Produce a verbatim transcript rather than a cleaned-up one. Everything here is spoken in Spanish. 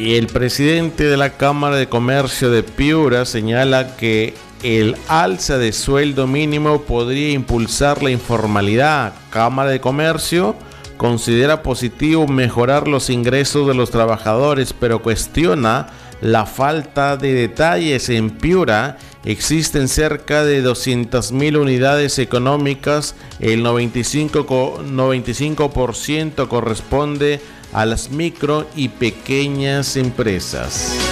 Y el presidente de la Cámara de Comercio de Piura señala que el alza de sueldo mínimo podría impulsar la informalidad. Cámara de Comercio considera positivo mejorar los ingresos de los trabajadores, pero cuestiona la falta de detalles. En Piura existen cerca de doscientas mil unidades económicas, el noventa y cinco por ciento corresponde a las micro y pequeñas empresas.